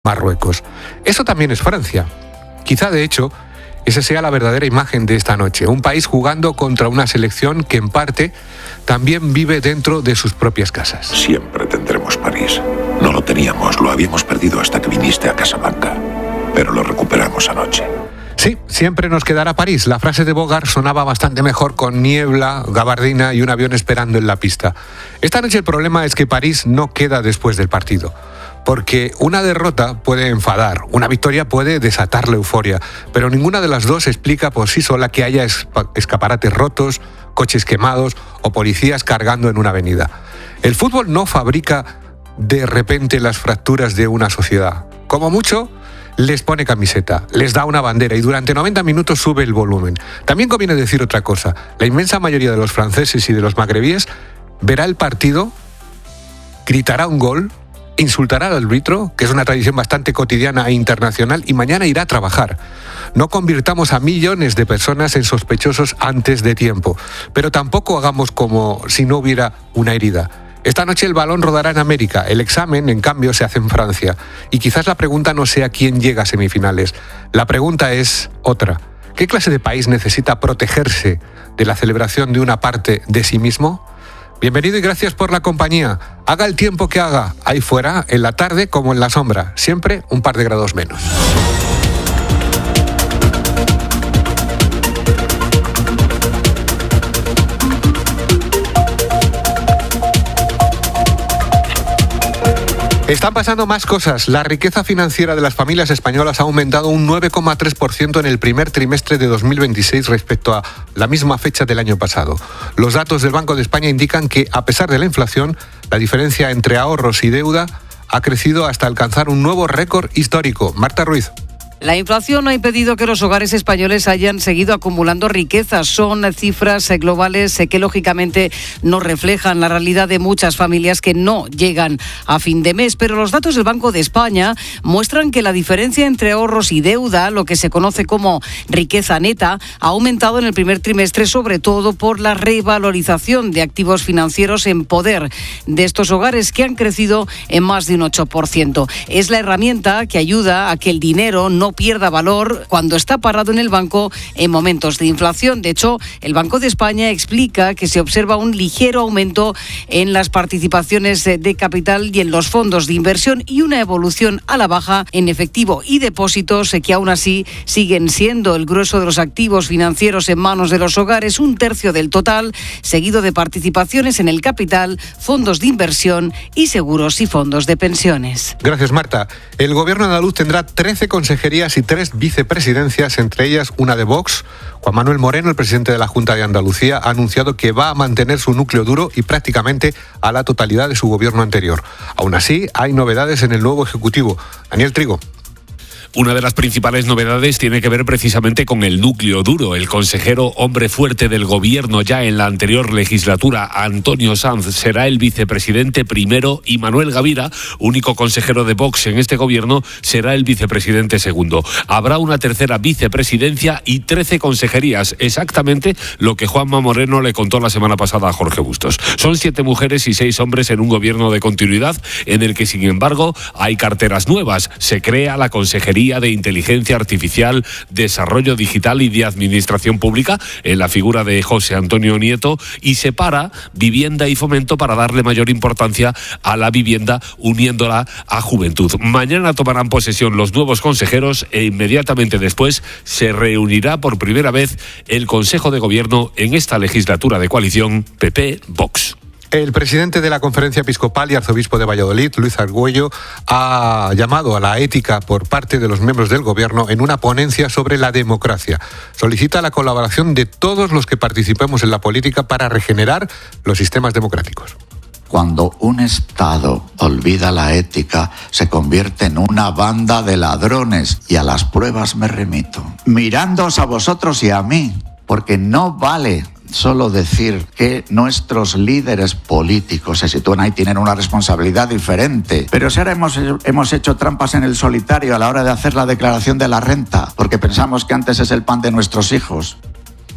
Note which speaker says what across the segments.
Speaker 1: Marruecos. Eso también es Francia. Quizá, de hecho, esa sea la verdadera imagen de esta noche. Un país jugando contra una selección que, en parte, también vive dentro de sus propias casas.
Speaker 2: Siempre tendremos París. No lo teníamos, lo habíamos perdido hasta que viniste a Casablanca. Pero lo recuperamos anoche.
Speaker 1: Sí, siempre nos quedará París. La frase de Bogart sonaba bastante mejor con niebla, gabardina y un avión esperando en la pista. Esta noche el problema es que París no queda después del partido. Porque una derrota puede enfadar, una victoria puede desatar la euforia, pero ninguna de las dos explica por sí sola que haya escaparates rotos, coches quemados o policías cargando en una avenida. El fútbol no fabrica de repente las fracturas de una sociedad. Como mucho, les pone camiseta, les da una bandera y durante 90 minutos sube el volumen. También conviene decir otra cosa. La inmensa mayoría de los franceses y de los magrebíes verá el partido, gritará un gol, insultará al árbitro, que es una tradición bastante cotidiana e internacional, y mañana irá a trabajar. No convirtamos a millones de personas en sospechosos antes de tiempo, pero tampoco hagamos como si no hubiera una herida. Esta noche el balón rodará en América, el examen, en cambio, se hace en Francia. Y quizás la pregunta no sea quién llega a semifinales. La pregunta es otra. ¿Qué clase de país necesita protegerse de la celebración de una parte de sí mismo? Bienvenido y gracias por la compañía. Haga el tiempo que haga, ahí fuera, en la tarde como en la sombra, siempre un par de grados menos. Están pasando más cosas. La riqueza financiera de las familias españolas ha aumentado un 9,3% en el primer trimestre de 2026 respecto a la misma fecha del año pasado. Los datos del Banco de España indican que, a pesar de la inflación, la diferencia entre ahorros y deuda ha crecido hasta alcanzar un nuevo récord histórico. Marta Ruiz.
Speaker 3: La inflación ha impedido que los hogares españoles hayan seguido acumulando riquezas. Son cifras globales que lógicamente no reflejan la realidad de muchas familias que no llegan a fin de mes. Pero los datos del Banco de España muestran que la diferencia entre ahorros y deuda, lo que se conoce como riqueza neta, ha aumentado en el primer trimestre, sobre todo por la revalorización de activos financieros en poder de estos hogares, que han crecido en más de un 8%. Es la herramienta que ayuda a que el dinero no pierda valor cuando está parado en el banco en momentos de inflación. De hecho, el Banco de España explica que se observa un ligero aumento en las participaciones de capital y en los fondos de inversión y una evolución a la baja en efectivo y depósitos que aún así siguen siendo el grueso de los activos financieros en manos de los hogares, un tercio del total, seguido de participaciones en el capital, fondos de inversión y seguros y fondos de pensiones.
Speaker 1: Gracias, Marta. El gobierno andaluz tendrá 13 consejerías y 3 vicepresidencias, entre ellas una de Vox. Juan Manuel Moreno, el presidente de la Junta de Andalucía, ha anunciado que va a mantener su núcleo duro y prácticamente a la totalidad de su gobierno anterior. Aún así, hay novedades en el nuevo Ejecutivo. Daniel Trigo.
Speaker 4: Una de las principales novedades tiene que ver precisamente con el núcleo duro. El consejero hombre fuerte del gobierno ya en la anterior legislatura, Antonio Sanz, será el vicepresidente primero y Manuel Gavira, único consejero de Vox en este gobierno, será el vicepresidente segundo. Habrá una tercera vicepresidencia y 13 consejerías, exactamente lo que Juanma Moreno le contó la semana pasada a Jorge Bustos. Son 7 mujeres y 6 hombres en un gobierno de continuidad en el que, sin embargo, hay carteras nuevas. Se crea la Consejería de Inteligencia Artificial, Desarrollo Digital y de Administración Pública, en la figura de José Antonio Nieto, y separa Vivienda y Fomento para darle mayor importancia a la vivienda, uniéndola a Juventud. Mañana tomarán posesión los nuevos consejeros e inmediatamente después se reunirá por primera vez el Consejo de Gobierno en esta legislatura de coalición PP-Vox.
Speaker 1: El presidente de la Conferencia Episcopal y arzobispo de Valladolid, Luis Argüello, ha llamado a la ética por parte de los miembros del gobierno en una ponencia sobre la democracia. Solicita la colaboración de todos los que participemos en la política para regenerar los sistemas democráticos.
Speaker 5: Cuando un Estado olvida la ética, se convierte en una banda de ladrones. Y a las pruebas me remito. Mirándoos a vosotros y a mí, porque no vale solo decir que nuestros líderes políticos se sitúan ahí, tienen una responsabilidad diferente. Pero si ahora hemos hecho trampas en el solitario a la hora de hacer la declaración de la renta, porque pensamos que antes es el pan de nuestros hijos.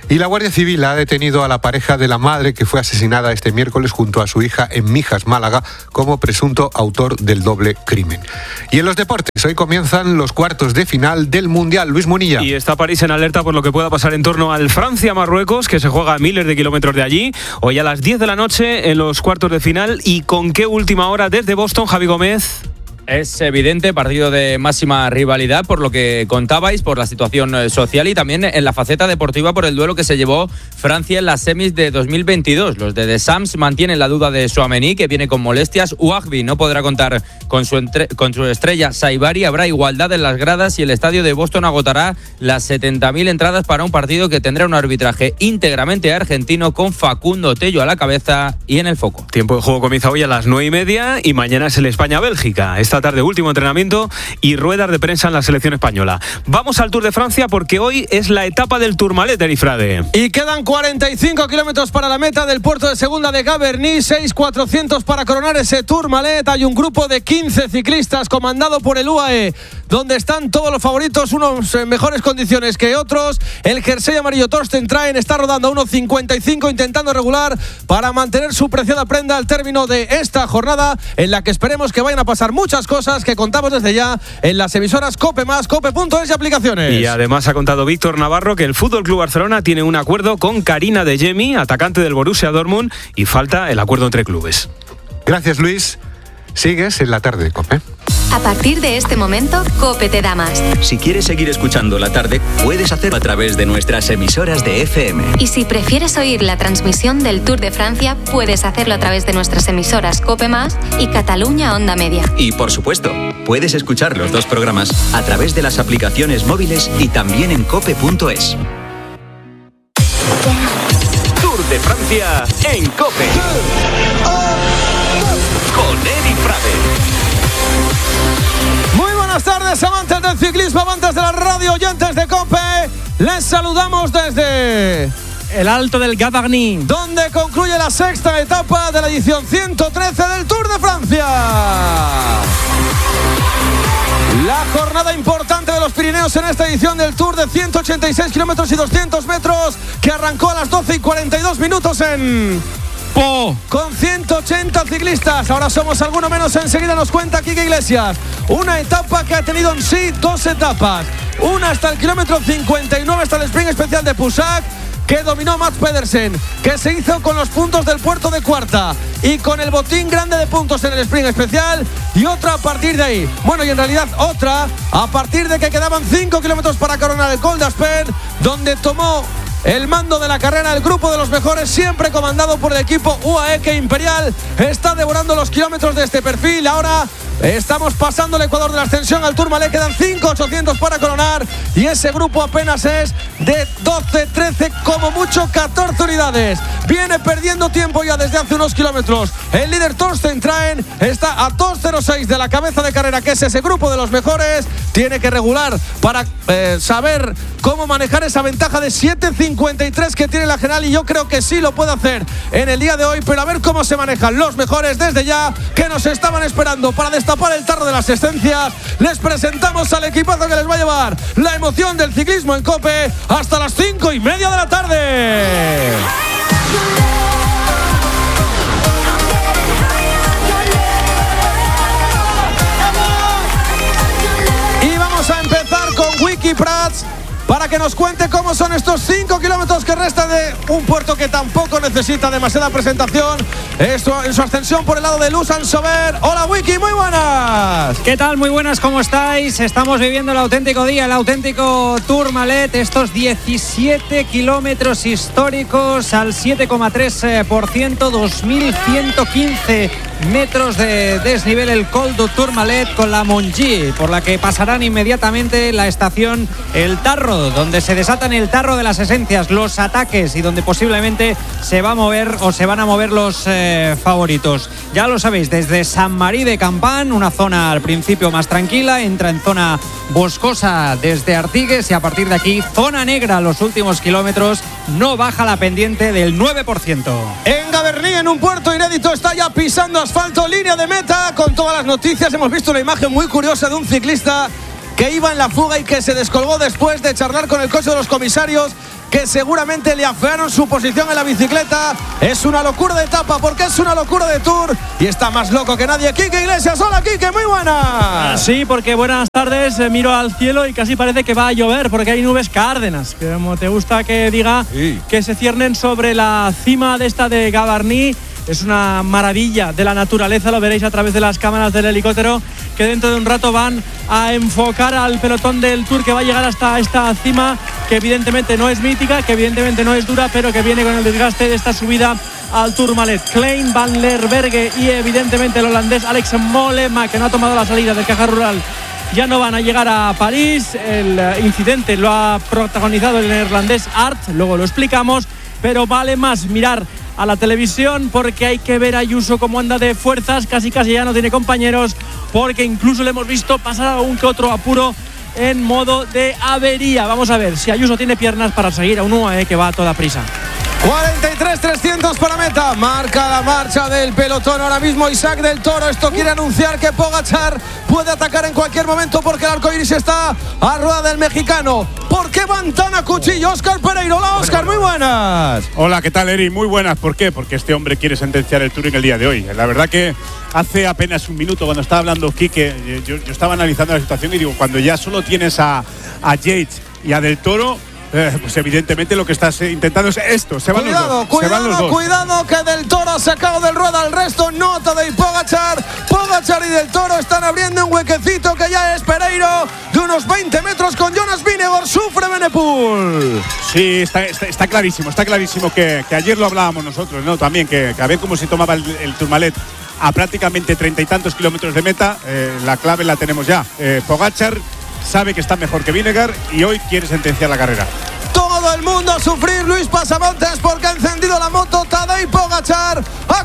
Speaker 1: Y la Guardia Civil ha detenido a la pareja de la madre que fue asesinada este miércoles junto a su hija en Mijas, Málaga, como presunto autor del doble crimen. Y en los deportes, hoy comienzan los cuartos de final del Mundial. Luis Munilla.
Speaker 6: Y está París en alerta por lo que pueda pasar en torno al Francia-Marruecos, que se juega a miles de kilómetros de allí. Hoy a las 10 de la noche en los cuartos de final. ¿Y con qué última hora desde Boston, Javi Gómez?
Speaker 7: Es evidente, partido de máxima rivalidad por lo que contabais, por la situación social y también en la faceta deportiva por el duelo que se llevó Francia en las semis de 2022. Los de Deschamps mantienen la duda de Tchouaméni, que viene con molestias. Ouahbi no podrá contar con su estrella Saibari. Habrá igualdad en las gradas y el estadio de Boston agotará las 70.000 entradas para un partido que tendrá un arbitraje íntegramente argentino, con Facundo Tello a la cabeza y en el foco.
Speaker 6: Tiempo de juego comienza hoy a las 9:30 y mañana es el España-Bélgica. Esta tarde último entrenamiento y ruedas de prensa en la selección española. Vamos al Tour de Francia porque hoy es la etapa del Tourmalet, Erifrade.
Speaker 8: Y quedan 45 kilómetros para la meta del puerto de segunda de Gaverny, 6.400 para coronar ese Tourmalet. Hay un grupo de 15 ciclistas comandado por el UAE, donde están todos los favoritos, unos en mejores condiciones que otros. El jersey amarillo Torsten Traen está rodando a 1.55, intentando regular para mantener su preciada prenda al término de esta jornada, en la que esperemos que vayan a pasar muchas cosas que contamos desde ya en las emisoras COPE+, COPE.es y aplicaciones.
Speaker 6: Y además ha contado Víctor Navarro que el FC Barcelona tiene un acuerdo con Karina Dejemi, atacante del Borussia Dortmund, y falta el acuerdo entre clubes.
Speaker 1: Gracias, Luis. Sigues en la tarde de COPE.
Speaker 9: A partir de este momento, COPE te da más.
Speaker 10: Si quieres seguir escuchando la tarde, puedes hacerlo a través de nuestras emisoras de FM.
Speaker 9: Y si prefieres oír la transmisión del Tour de Francia, puedes hacerlo a través de nuestras emisoras COPE+ y Cataluña Onda Media.
Speaker 10: Y por supuesto, puedes escuchar los dos programas a través de las aplicaciones móviles y también en cope.es.
Speaker 11: Tour de Francia en COPE. Con Erifrade.
Speaker 8: Muy buenas tardes, amantes del ciclismo, amantes de la radio, oyentes de COPE. Les saludamos desde
Speaker 12: el Alto del Gavarnie,
Speaker 8: donde concluye la sexta etapa de la edición 113 del Tour de Francia. La jornada importante de los Pirineos en esta edición del Tour de 186 kilómetros y 200 metros, que arrancó a las 12:42 en Po, con 180 ciclistas. Ahora somos alguno menos, enseguida nos cuenta Quique Iglesias. Una etapa que ha tenido en sí dos etapas. Una hasta el kilómetro 59, hasta el sprint especial de Pusac, que dominó Mats Pedersen, que se hizo con los puntos del puerto de Cuarta y con el botín grande de puntos en el sprint especial, y otra a partir de ahí. Bueno, y en realidad otra a partir de que quedaban 5 kilómetros para coronar el Col d'Aspen, donde tomó el mando de la carrera el grupo de los mejores, siempre comandado por el equipo UAE, que Imperial está devorando los kilómetros de este perfil. Ahora estamos pasando el Ecuador de la ascensión al Tourmalet, quedan 5.800 para coronar y ese grupo apenas es de 12, 13, como mucho 14 unidades. Viene perdiendo tiempo ya desde hace unos kilómetros. El líder Torsten Traen está a 2.06 de la cabeza de carrera, que es ese grupo de los mejores. Tiene que regular para saber cómo manejar esa ventaja de 7.53 que tiene la general, y yo creo que sí lo puede hacer en el día de hoy, pero a ver cómo se manejan los mejores desde ya, que nos estaban esperando para destapar el tarro de las asistencias. Les presentamos al equipazo que les va a llevar la emoción del ciclismo en COPE hasta las 5:30 de la tarde. Y vamos a empezar con Wiki Prats para que nos cuente cómo son estos 5 kilómetros que restan de un puerto que tampoco necesita demasiada presentación. Esto en su ascensión por el lado de Luz-Saint-Sauveur. Hola Wiki, muy buenas.
Speaker 12: ¿Qué tal? Muy buenas, ¿cómo estáis? Estamos viviendo el auténtico día, el auténtico Tourmalet. Estos 17 kilómetros históricos al 7,3%, 2.115 metros de desnivel el Col du Tourmalet, con la Montgui, por la que pasarán inmediatamente la estación El Tarro, donde se desatan el tarro de las esencias, los ataques, y donde posiblemente se va a mover o se van a mover los favoritos. Ya lo sabéis, desde Saint-Marie de Campan, una zona al principio más tranquila, entra en zona boscosa desde Artigues, y a partir de aquí zona negra los últimos kilómetros, no baja la pendiente del 9%.
Speaker 8: En Gaverny, en un puerto inédito, está ya pisando asfalto, línea de meta, con todas las noticias. Hemos visto una imagen muy curiosa de un ciclista que iba en la fuga y que se descolgó después de charlar con el coche de los comisarios que seguramente le afearon su posición en la bicicleta. Es una locura de etapa porque es una locura de Tour y está más loco que nadie. Quique Iglesias, hola Quique, muy buenas.
Speaker 13: Sí, porque buenas tardes, miro al cielo y casi parece que va a llover porque hay nubes cárdenas, que como te gusta que diga, sí, que se ciernen sobre la cima de esta de Gavarnie. Es una maravilla de la naturaleza, lo veréis a través de las cámaras del helicóptero, que dentro de un rato van a enfocar al pelotón del Tour que va a llegar hasta esta cima, que evidentemente no es mítica, que evidentemente no es dura, pero que viene con el desgaste de esta subida al Tourmalet. Klein, Van Lerberghe y evidentemente el holandés Alex Mollema, que no ha tomado la salida del Caja Rural, ya no van a llegar a París. El incidente lo ha protagonizado el neerlandés Art, luego lo explicamos, pero vale más mirar a la televisión porque hay que ver a Ayuso cómo anda de fuerzas, casi ya no tiene compañeros, porque incluso le hemos visto pasar algún que otro apuro en modo de avería. Vamos a ver si Ayuso tiene piernas para seguir a un UAE que va a toda prisa.
Speaker 8: 43-300 para meta, marca la marcha del pelotón ahora mismo Isaac del Toro. Esto quiere anunciar que Pogačar puede atacar en cualquier momento porque el arcoiris está a rueda del mexicano. ¿Por qué van tan a cuchillo? Óscar Pereiro, hola Óscar, muy buenas.
Speaker 14: Hola, ¿qué tal Eri? Muy buenas, ¿por qué? Porque este hombre quiere sentenciar el Tour en el día de hoy. La verdad que hace apenas un minuto cuando estaba hablando Quique, yo estaba analizando la situación y digo, cuando ya solo tienes a Yates y a del Toro, pues evidentemente lo que estás intentando es esto. Se van los dos.
Speaker 8: Cuidado que del Toro ha sacado del rueda al resto. No Tadej Pogačar. Pogačar y del Toro están abriendo un huequecito que ya es Pereiro de unos 20 metros con Jonas Vingegaard. Sufre Benepul.
Speaker 14: Sí, está clarísimo. Está clarísimo que ayer lo hablábamos nosotros, ¿no? También que a ver cómo se tomaba el Tourmalet a prácticamente 30 y tantos kilómetros de meta. La clave la tenemos ya. Pogačar sabe que está mejor que Vingegaard y hoy quiere sentenciar la carrera.
Speaker 8: Todo el mundo a sufrir, Luis Pasamontes, porque ha encendido la moto Tadej Pogačar a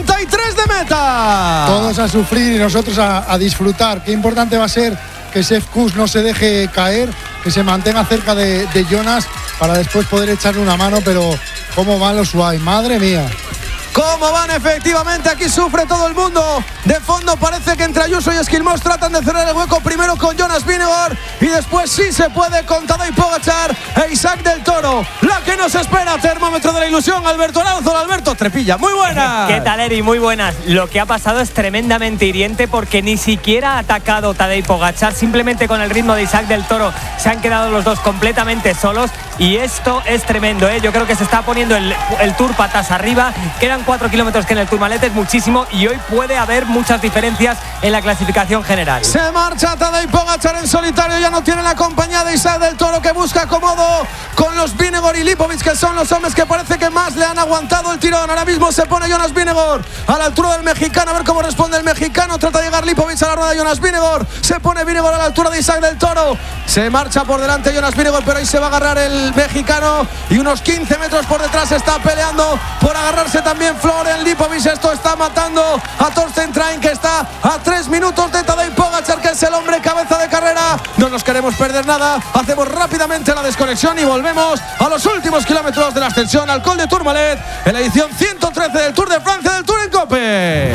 Speaker 8: 43 de meta.
Speaker 15: Todos a sufrir y nosotros a disfrutar. Qué importante va a ser que Sepp Kuss no se deje caer, que se mantenga cerca de Jonas para después poder echarle una mano, pero cómo van los UAE, madre mía.
Speaker 8: ¿Cómo van? Efectivamente, aquí sufre todo el mundo. De fondo parece que entre Ayuso y Esquilmos tratan de cerrar el hueco primero con Jonas Vingegaard y después sí se puede con Tadej Pogačar e Isaac del Toro. La que nos espera, termómetro de la ilusión, Alberto Aranzo, Alberto Trepilla. Muy buenas.
Speaker 16: ¿Qué tal, Eri? Muy buenas. Lo que ha pasado es tremendamente hiriente porque ni siquiera ha atacado Tadej Pogačar, simplemente con el ritmo de Isaac del Toro se han quedado los dos completamente solos y esto es tremendo, ¿eh? Yo creo que se está poniendo el Tour patas arriba. Quedan 4 kilómetros que en el Tourmalet es muchísimo y hoy puede haber muchas diferencias en la clasificación general.
Speaker 8: Se marcha Tadej Pogačar en solitario, ya no tiene la compañía de Isaac del Toro que busca acomodo con los Vingegaard y Lipovic, que son los hombres que parece que más le han aguantado el tirón. Ahora mismo se pone Jonas Vingegaard a la altura del mexicano, a ver cómo responde el mexicano. Trata de llegar Lipovic a la rueda de Jonas Vingegaard, se pone Vingegaard a la altura de Isaac del Toro, se marcha por delante Jonas Vingegaard, pero ahí se va a agarrar el mexicano y unos 15 metros por detrás está peleando por agarrarse también Florian Lipovic. Esto está matando a Thorsten Train, que está a 3 minutos de Tadej Pogačar, que es el hombre cabeza de carrera. No nos queremos perder nada, hacemos rápidamente la desconexión y volvemos a los últimos kilómetros de la ascensión al Col de Tourmalet en la edición 113 del Tour de Francia, del Tour en COPE.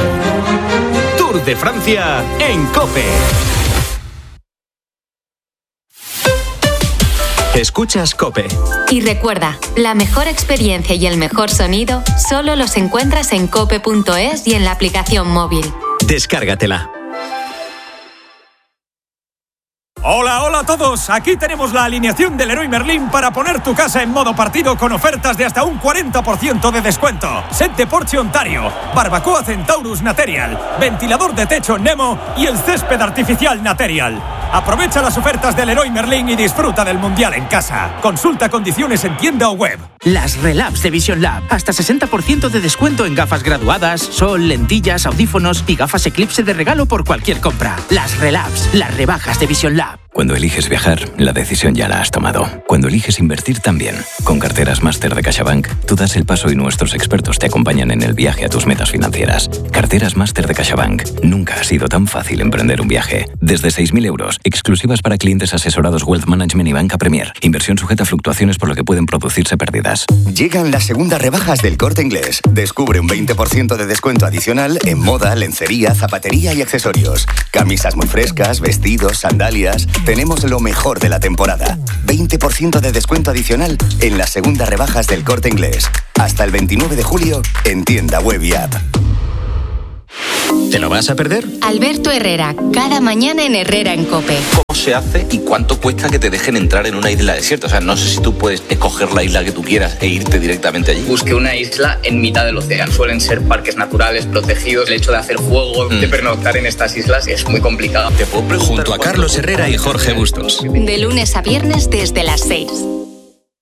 Speaker 11: Tour de Francia en COPE. Escuchas COPE.
Speaker 9: Y recuerda, la mejor experiencia y el mejor sonido solo los encuentras en cope.es y en la aplicación móvil.
Speaker 11: Descárgatela.
Speaker 17: Hola a todos, aquí tenemos la alineación del Leroy Merlin para poner tu casa en modo partido con ofertas de hasta un 40% de descuento. Set de Porsche Ontario, barbacoa Centaurus Material, ventilador de techo Nemo y el césped artificial Material. Aprovecha las ofertas del Leroy Merlin y disfruta del Mundial en casa. Consulta condiciones en tienda o web.
Speaker 18: Las Relabs de Vision Lab. Hasta 60% de descuento en gafas graduadas, sol, lentillas, audífonos y gafas Eclipse de regalo por cualquier compra. Las Relabs, las rebajas de Vision Lab.
Speaker 19: Cuando eliges viajar, la decisión ya la has tomado. Cuando eliges invertir también. Con carteras Máster de CaixaBank, tú das el paso y nuestros expertos te acompañan en el viaje a tus metas financieras. Carteras Máster de CaixaBank. Nunca ha sido tan fácil emprender un viaje. Desde 6.000 euros, exclusivas para clientes asesorados Wealth Management y Banca Premier. Inversión sujeta a fluctuaciones por lo que pueden producirse pérdidas. más.
Speaker 20: Llegan las segundas rebajas del Corte Inglés. Descubre un 20% de descuento adicional en moda, lencería, zapatería y accesorios. Camisas muy frescas, vestidos, sandalias. Tenemos lo mejor de la temporada. 20% de descuento adicional en las segundas rebajas del Corte Inglés. Hasta el 29 de julio en tienda web y app.
Speaker 10: ¿Te lo vas a perder?
Speaker 9: Alberto Herrera, cada mañana en Herrera en COPE.
Speaker 21: ¿Cómo se hace y cuánto cuesta que te dejen entrar en una isla desierta? O sea, no sé si tú puedes escoger la isla que tú quieras e irte directamente allí.
Speaker 22: Busqué una isla en mitad del océano. Suelen ser parques naturales protegidos. El hecho de hacer fuego, de pernoctar en estas islas es muy complicado.
Speaker 10: Te puedo preguntar. Junto a Carlos Herrera y Jorge Bustos.
Speaker 9: De lunes a viernes desde las 6.